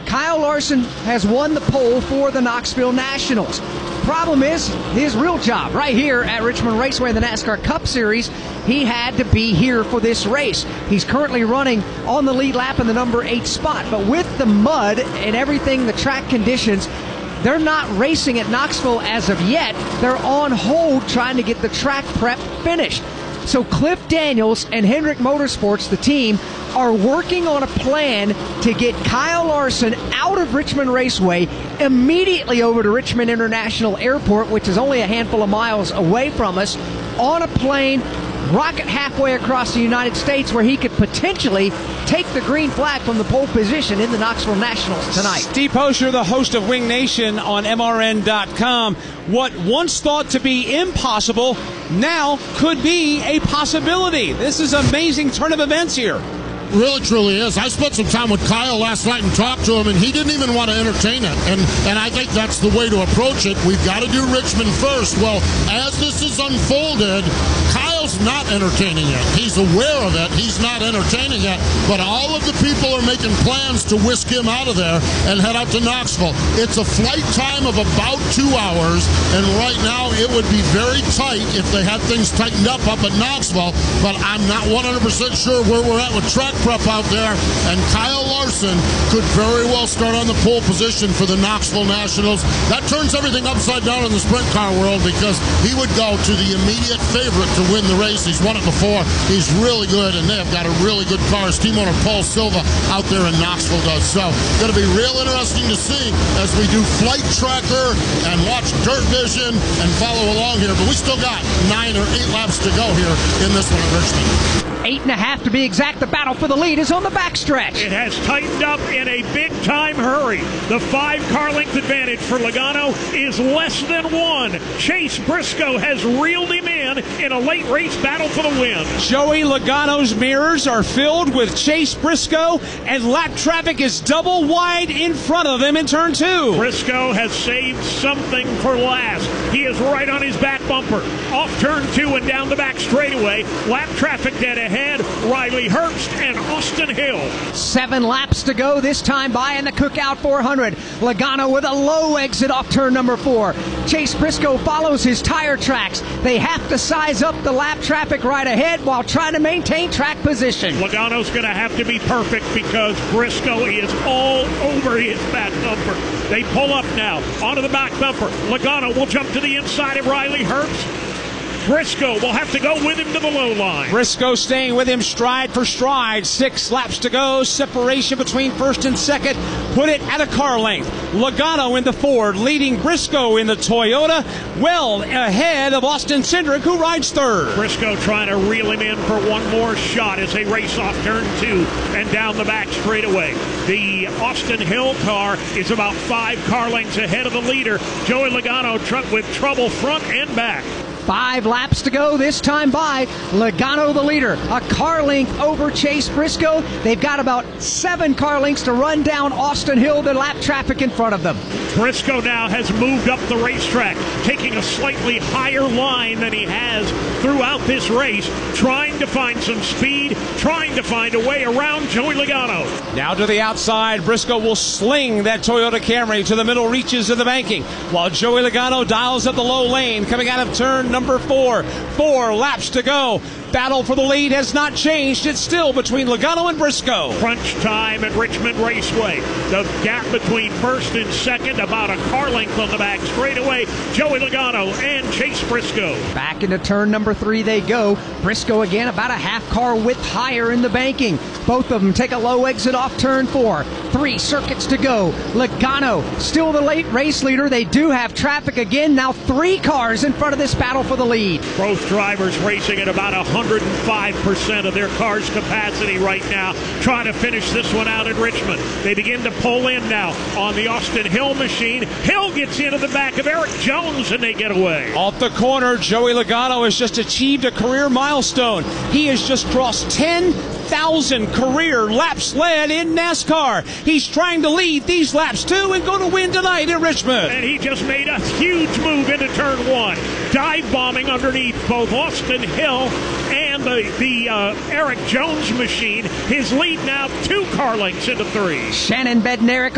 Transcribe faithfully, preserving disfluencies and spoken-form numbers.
Kyle Larson has won the pole for the Knoxville Nationals. Problem is, his real job right here at Richmond Raceway in the NASCAR Cup Series, he had to be here for this race. He's currently running on the lead lap in the number eight spot, but with the mud and everything, the track conditions, they're not racing at Knoxville as of yet. They're on hold trying to get the track prep finished. So Cliff Daniels and Hendrick Motorsports, the team, are working on a plan to get Kyle Larson out of Richmond Raceway immediately over to Richmond International Airport, which is only a handful of miles away from us, on a plane, rocket halfway across the United States where he could potentially take the green flag from the pole position in the Knoxville Nationals tonight. Steve Posher, the host of Wing Nation on M R N dot com. What once thought to be impossible now could be a possibility. This is an amazing turn of events here. Really, truly is. I spent some time with Kyle last night and talked to him, and he didn't even want to entertain it. And and I think that's the way to approach it. We've got to do Richmond first. Well, as this is unfolded, Kyle's not entertaining it. He's aware of it. He's not entertaining it. But all of the people are making plans to whisk him out of there and head out to Knoxville. It's a flight time of about two hours, and right now it would be very tight if they had things tightened up up at Knoxville. But I'm not one hundred percent sure where we're at with track prep out there, and Kyle Larson could very well start on the pole position for the Knoxville Nationals. That turns everything upside down in the sprint car world, because he would go to the immediate favorite to win the race. He's won it before. He's really good, and they have got a really good car. His team owner Paul Silva out there in Knoxville does. So it's going to be real interesting to see as we do Flight Tracker and watch Dirt Vision and follow along here. But we still got nine or eight laps to go here in this one at Richmond. Eight and a half to be exact. The battle for the lead is on the backstretch. It has tightened up in a big-time hurry. The five-car length advantage for Logano is less than one. Chase Briscoe has reeled him in in a late race battle for the win. Joey Logano's mirrors are filled with Chase Briscoe, and lap traffic is double wide in front of him in turn two. Briscoe has saved something for last. He is right on his back bumper. Off turn two and down the back straightaway. Lap traffic dead ahead. Riley Herbst and Austin Hill. Seven laps to go this time by in the Cookout four hundred. Logano with a low exit off turn number four. Chase Briscoe follows his tire tracks. They have to size up the lap traffic right ahead while trying to maintain track position. Logano's going to have to be perfect because Briscoe is all over his back bumper. They pull up now onto the back bumper. Logano will jump to the inside of Riley Herbst. Briscoe will have to go with him to the low line. Briscoe staying with him stride for stride. Six laps to go. Separation between first and second. Put it at a car length. Logano in the Ford, leading Briscoe in the Toyota, well ahead of Austin Cindric, who rides third. Briscoe trying to reel him in for one more shot as they race off turn two and down the back straightaway. The Austin Hill car is about five car lengths ahead of the leader. Joey Logano tr- with trouble front and back. Five laps to go this time by. Logano the leader, a car length over Chase Briscoe. They've got about seven car lengths to run down Austin Hill, the lap traffic in front of them. Briscoe now has moved up the racetrack, taking a slightly higher line than he has throughout this race, trying to find some speed, trying to find a way around Joey Logano. Now to the outside, Briscoe will sling that Toyota Camry to the middle reaches of the banking, while Joey Logano dials up the low lane, coming out of turn number four. Four laps to go. Battle for the lead has not changed. It's still between Logano and Briscoe. Crunch time at Richmond Raceway. The gap between first and second, about a car length on the back straightaway. Joey Logano and Chase Briscoe. Back into turn number three they go. Briscoe again about a half car width higher in the banking. Both of them take a low exit off turn four. Three circuits to go. Logano still the late race leader. They do have traffic again. Now three cars in front of this battle for the lead. Both drivers racing at about one hundred five percent of their car's capacity right now, trying to finish this one out at Richmond. They begin to pull in now on the Austin Hill machine. Hill gets into the back of Eric Jones and they get away. Off the corner, Joey Logano has just achieved a career milestone. He has just crossed ten thousand career laps led in NASCAR. He's trying to lead these laps too and go to win tonight in Richmond. And he just made a huge move into turn one, dive bombing underneath both Austin Hill and the, the uh, Eric Jones machine. His lead now two car lengths into three. Shannon Bednarik